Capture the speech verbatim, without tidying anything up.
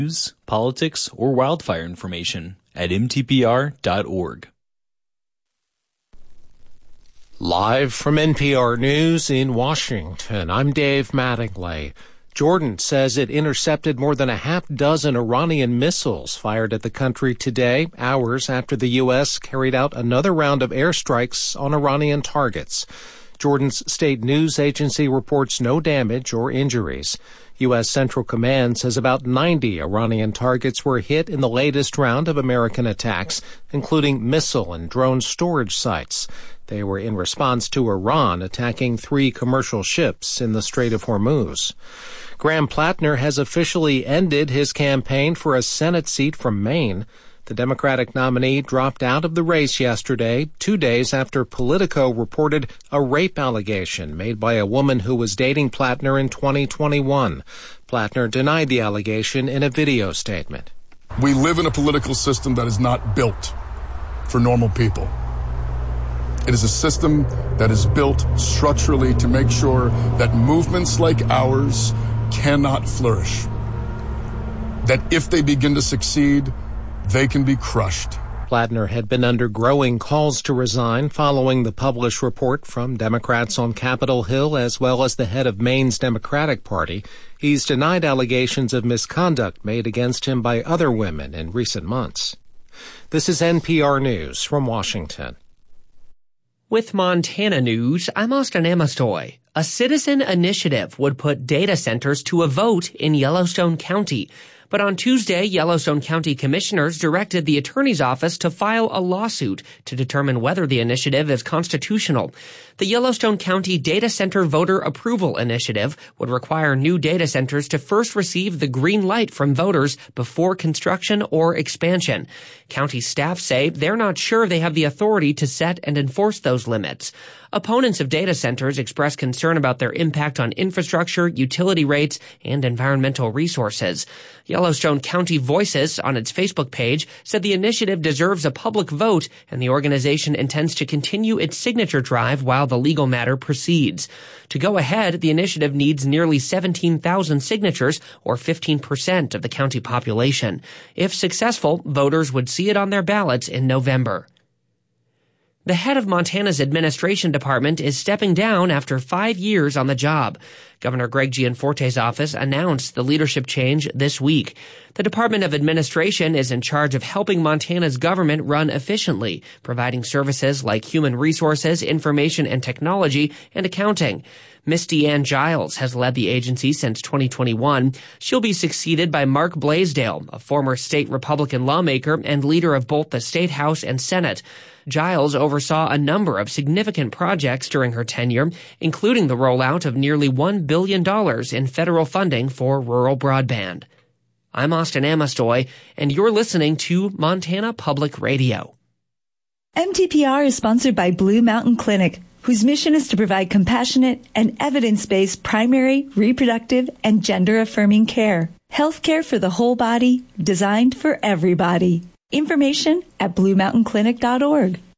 News, politics, or wildfire information at m t p r dot org. Live from N P R News in Washington, I'm Dave Mattingly. Jordan says it intercepted more than a half dozen Iranian missiles fired at the country today, hours after the U S carried out another round of airstrikes on Iranian targets. Jordan's state news agency reports no damage or injuries. U S Central Command says about ninety Iranian targets were hit in the latest round of American attacks, including missile and drone storage sites. They were in response to Iran attacking three commercial ships in the Strait of Hormuz. Graham Plattner has officially ended his campaign for a Senate seat from Maine. The Democratic nominee dropped out of the race yesterday, two days after Politico reported a rape allegation made by a woman who was dating Plattner in twenty twenty-one. Plattner denied the allegation in a video statement. We live in a political system that is not built for normal people. It is a system that is built structurally to make sure that movements like ours cannot flourish. That if they begin to succeed, they can be crushed. Plattner had been under growing calls to resign following the published report from Democrats on Capitol Hill as well as the head of Maine's Democratic Party. He's denied allegations of misconduct made against him by other women in recent months. This is N P R News from Washington. With Montana News, I'm Austin Amastoy. A citizen initiative would put data centers to a vote in Yellowstone County. But on Tuesday, Yellowstone County commissioners directed the attorney's office to file a lawsuit to determine whether the initiative is constitutional. The Yellowstone County Data Center Voter Approval Initiative would require new data centers to first receive the green light from voters before construction or expansion. County staff say they're not sure they have the authority to set and enforce those limits. Opponents of data centers express concern about their impact on infrastructure, utility rates, and environmental resources. Yellowstone County Voices, on its Facebook page, said the initiative deserves a public vote, and the organization intends to continue its signature drive while the legal matter proceeds. To go ahead, the initiative needs nearly seventeen thousand signatures, or fifteen percent of the county population. If successful, voters would see it on their ballots in November. The head of Montana's administration department is stepping down after five years on the job. Governor Greg Gianforte's office announced the leadership change this week. The Department of Administration is in charge of helping Montana's government run efficiently, providing services like human resources, information and technology, and accounting. Miss Deanne Giles has led the agency since twenty twenty-one. She'll be succeeded by Mark Blaisdell, a former state Republican lawmaker and leader of both the State House and Senate. Giles oversaw a number of significant projects during her tenure, including the rollout of nearly one billion dollars in federal funding for rural broadband. I'm Austin Amastoy, and you're listening to Montana Public Radio. M T P R is sponsored by Blue Mountain Clinic, whose mission is to provide compassionate and evidence-based primary, reproductive, and gender-affirming care. Health care for the whole body, designed for everybody. Information at blue mountain clinic dot org.